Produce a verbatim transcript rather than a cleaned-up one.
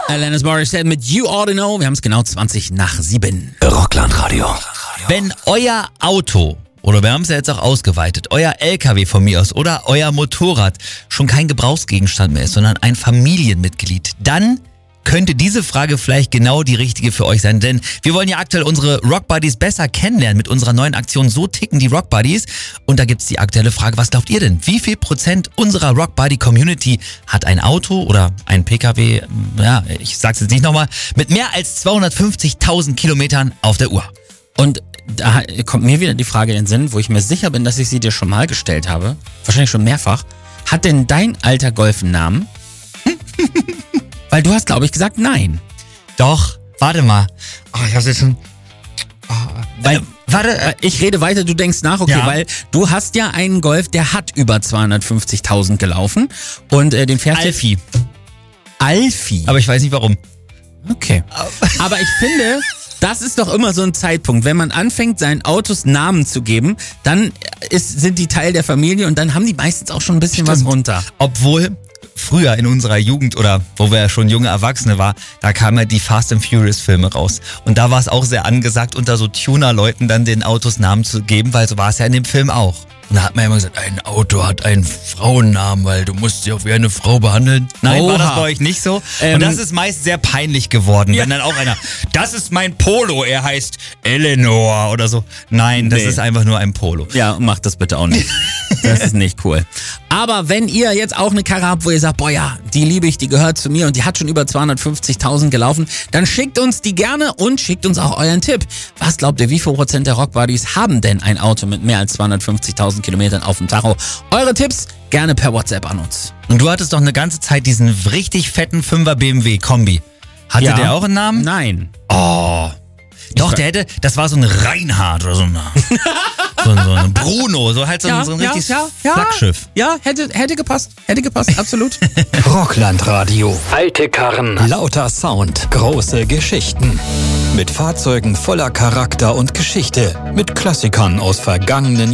Alanis Morissette mit You Ought to Know. Wir haben es genau zwanzig nach sieben. Rockland-Radio. Wenn euer Auto, oder wir haben es ja jetzt auch ausgeweitet, euer L K W von mir aus oder euer Motorrad schon kein Gebrauchsgegenstand mehr ist, sondern ein Familienmitglied, dann könnte diese Frage vielleicht genau die richtige für euch sein. Denn wir wollen ja aktuell unsere Rock Buddies besser kennenlernen mit unserer neuen Aktion So ticken die Rock Buddies. Und da gibt's die aktuelle Frage, was glaubt ihr denn? Wie viel Prozent unserer Rock Buddy Community hat ein Auto oder ein P K W, ja, ich sag's jetzt nicht nochmal, mit mehr als zweihundertfünfzigtausend Kilometern auf der Uhr? Und da kommt mir wieder die Frage in den Sinn, wo ich mir sicher bin, dass ich sie dir schon mal gestellt habe. Wahrscheinlich schon mehrfach. Hat denn dein alter Golf einen Namen? Weil du hast, glaube ich, gesagt nein. Doch, warte mal. Oh, ich hab's jetzt schon... Oh, weil, äh, warte, äh, ich rede weiter, du denkst nach, okay, ja. weil du hast ja einen Golf, der hat über zweihundertfünfzigtausend gelaufen und äh, den fährst Alfie. du... Alfie? Aber ich weiß nicht warum. Okay. Aber ich finde, das ist doch immer so ein Zeitpunkt. Wenn man anfängt, seinen Autos Namen zu geben, dann ist, sind die Teil der Familie und dann haben die meistens auch schon ein bisschen Stimmt. was runter. Obwohl... Früher in unserer Jugend oder wo wir ja schon junge Erwachsene waren, da kamen ja die Fast and Furious Filme raus. Und da war es auch sehr angesagt, unter so Tuner-Leuten dann den Autos Namen zu geben, weil so war es ja in dem Film auch. Und da hat man ja immer gesagt, ein Auto hat einen Frauennamen, weil du musst sie auch wie eine Frau behandeln. Nein, Oha. war das bei euch nicht so? Ähm, Und das ist meist sehr peinlich geworden, ja. wenn dann auch einer, das ist mein Polo, er heißt Eleanor oder so. Nein, das Nee. ist einfach nur ein Polo. Ja, macht das bitte auch nicht. Das ist nicht cool. Aber wenn ihr jetzt auch eine Karre habt, wo ihr sagt, boah ja, die liebe ich, die gehört zu mir und die hat schon über zweihundertfünfzigtausend gelaufen, dann schickt uns die gerne und schickt uns auch euren Tipp. Was glaubt ihr, wie viel Prozent der Rock Buddies haben denn ein Auto mit mehr als zweihundertfünfzigtausend Kilometern auf dem Tacho? Eure Tipps gerne per WhatsApp an uns. Und du hattest doch eine ganze Zeit diesen richtig fetten Fünfer B M W Kombi. Hatte Ja. der auch einen Namen? Nein. Oh. Doch, der hätte, das war so ein Reinhard oder so ein, so ein, so ein Bruno, so halt so ein, so ein richtiges Flaggschiff. Ja, hätte, hätte gepasst. Hätte gepasst, absolut. Rockland-Radio. Alte Karren. Lauter Sound. Große Geschichten. Mit Fahrzeugen voller Charakter und Geschichte. Mit Klassikern aus vergangenen